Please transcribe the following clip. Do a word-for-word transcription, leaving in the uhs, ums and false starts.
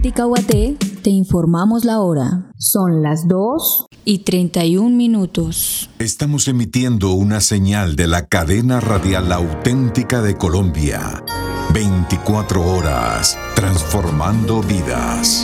Auténtica Guaté, te informamos la hora. Son las dos y treinta y un minutos. Estamos emitiendo una señal de la cadena radial auténtica de Colombia. veinticuatro horas, transformando vidas.